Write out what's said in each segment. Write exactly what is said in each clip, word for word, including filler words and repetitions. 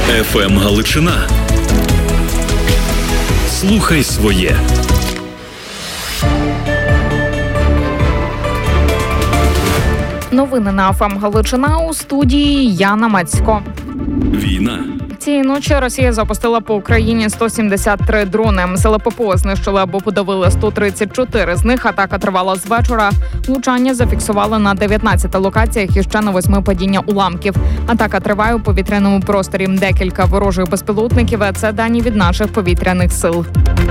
еф ем Галичина. Слухай своє. Новини на еф ем Галичина, у студії Яна Мацько. Війна. Цієї ночі Росія запустила по Україні сто сімдесят три дрони. Сили ППО знищили або подавили сто тридцять чотири з них. Атака тривала з вечора. Влучання зафіксували на дев'ятнадцяти локаціях і ще на восьми падіння уламків. Атака триває у повітряному просторі. Декілька ворожих безпілотників – це дані від наших повітряних сил.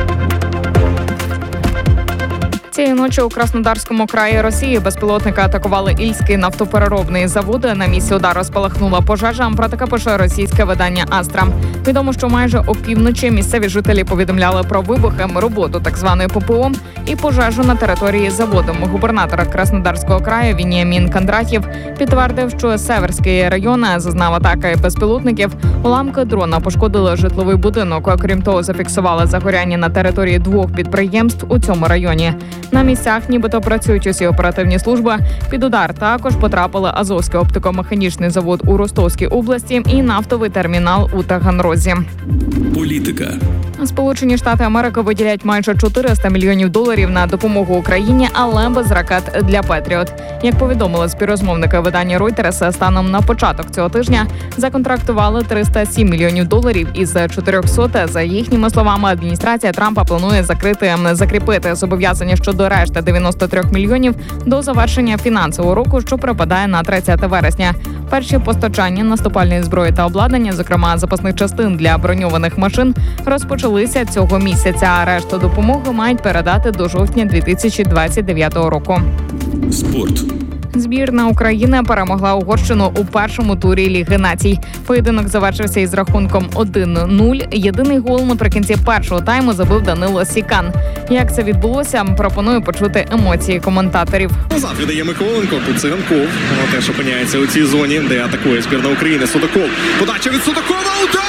Цієї ночі у Краснодарському краї Росії безпілотники атакували Ільський нафтопереробний завод. На місці удару спалахнула пожежа. Про таке пише російське видання «Астра». Відомо, що майже опівночі місцеві жителі повідомляли про вибухи, роботу так званої ППО і пожежу на території заводу. Губернатор Краснодарського краю Веніамін Кондратєв підтвердив, що Северський район зазнав атаки безпілотників. Уламки дрона пошкодили житловий будинок. Крім того, зафіксували загоряння на території двох підприємств у цьому районі. На місцях нібито працюють усі оперативні служби. Під удар також потрапили Азовський оптико-механічний завод у Ростовській області і нафтовий термінал у Таганрозі. Політика. Сполучені Штати Америки виділять майже чотириста мільйонів доларів на допомогу Україні, але без ракет для Петріот. Як повідомили співрозмовники видання Reuters, станом на початок цього тижня законтрактували триста сім мільйонів доларів із чотирьохсот. За їхніми словами, адміністрація Трампа планує закрити закріпити зобов'язання щодо решти дев'яносто три мільйонів до завершення фінансового року, що припадає на тридцяте вересня. Перші постачання наступальної зброї та обладнання, зокрема запасних частин для броньованих машин, розпочалися цього місяця, а решту допомоги мають передати до жовтня дві тисячі двадцять дев'ятого року. Спорт. Збірна України перемогла Угорщину у першому турі Ліги націй. Поєдинок завершився із рахунком один нуль. Єдиний гол наприкінці першого тайму забив Данило Сікан. Як це відбулося, пропоную почути емоції коментаторів. Назад віддає Миколенко, тут Циганков. Воно теж опиняється у цій зоні, де атакує збірна України. Судаков. Подача від Судакова. Удар!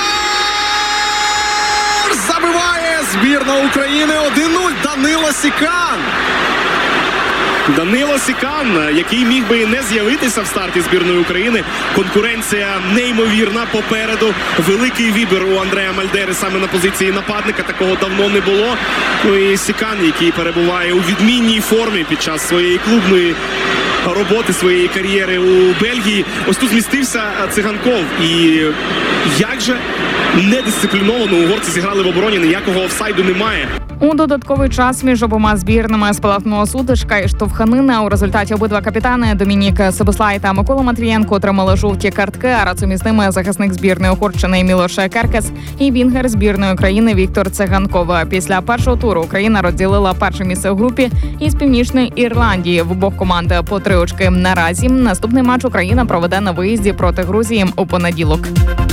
Забиває збірна України один нуль. Данило Сікан. Данило Сікан, який міг би не з'явитися в старті збірної України. Конкуренція неймовірна попереду. Великий вибір у Андрея Мальдери саме на позиції нападника. Такого давно не було. Ну і Сікан, який перебуває у відмінній формі під час своєї клубної роботи, своєї кар'єри у Бельгії. Ось тут змістився Циганков. І як же недисципліновано угорці зіграли в обороні, ніякого офсайду немає. У додатковий час між обома збірними спалахнула сутичка і штовханина. У результаті обидва капітани Домінік Собослай та Микола Матвієнко отримали жовті картки, а разом із ними захисник збірної Угорщини Мілош Керкес і вінгер збірної України Віктор Циганков. Після першого туру Україна розділила перше місце у групі із Північної Ірландії. В обох команд по три очки наразі. Наступний матч Україна проведе на виїзді проти Грузії у понеділок.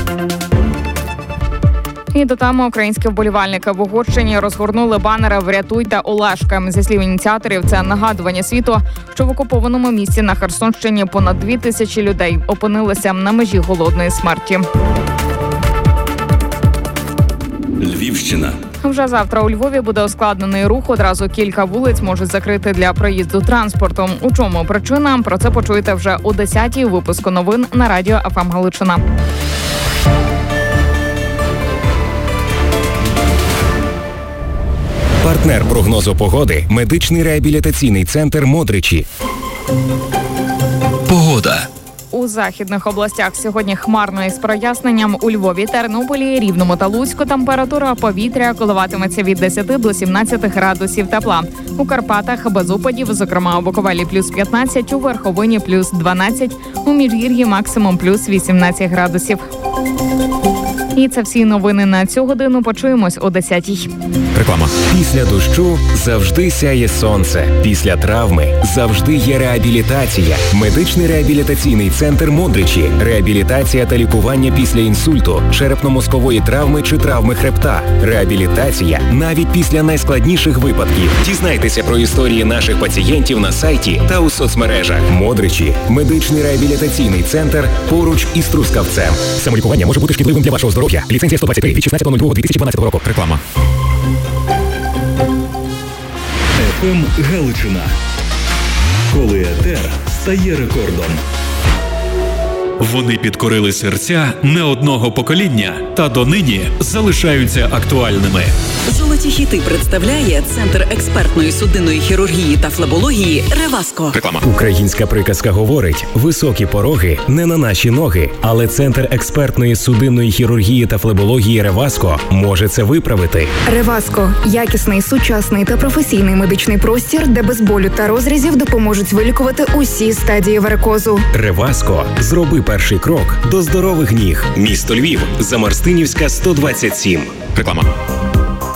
І до теми українські вболівальники в Угорщині розгорнули банери «Врятуйте Олешка». Зі слів ініціаторів, це нагадування світу, що в окупованому місті на Херсонщині понад дві тисячі людей опинилися на межі голодної смерті. Львівщина. Вже завтра у Львові буде ускладнений рух. Одразу кілька вулиць можуть закрити для проїзду транспортом. У чому причина? Про це почуєте вже о десятій у випуску новин на радіо еф ем Галичина. Партнер прогнозу погоди – медичний реабілітаційний центр «Модричі». Погода. У західних областях сьогодні хмарно із проясненням. У Львові, Тернополі, Рівному та Луцьку температура повітря коливатиметься від десяти до сімнадцяти градусів тепла. У Карпатах без опадів, зокрема у Буковелі плюс п'ятнадцять, у Верховині плюс дванадцять, у Міжгір'ї максимум плюс вісімнадцять градусів. І це всі новини на цю годину. Почуємось о десятій. Реклама. Після дощу завжди сяє сонце. Після травми завжди є реабілітація. Медичний реабілітаційний центр «Модричі». Реабілітація та лікування після інсульту, черепно-мозкової травми чи травми хребта. Реабілітація навіть після найскладніших випадків. Дізнайтеся про історії наших пацієнтів на сайті та у соцмережах. «Модричі» – медичний реабілітаційний центр поруч із Трускавцем. Самолікування може бути шкідливим для вашого здоров'я. Ліцензія сто двадцять три від шістнадцятого лютого дві тисячі дванадцятого року. Реклама. еф ем Галичина. Коли етер стає рекордом. Вони підкорили серця не одного покоління та донині залишаються актуальними. Золоті хіти представляє Центр експертної судинної хірургії та флебології «Реваско». Реклама. Українська приказка говорить: високі пороги не на наші ноги. Але Центр експертної судинної хірургії та флебології «Реваско» може це виправити. Реваско – якісний, сучасний та професійний медичний простір, де без болю та розрізів допоможуть вилікувати усі стадії варикозу. «Реваско» – зроби перший крок до здорових ніг. Місто Львів, Замарстинівська, сто двадцять сім. Реклама.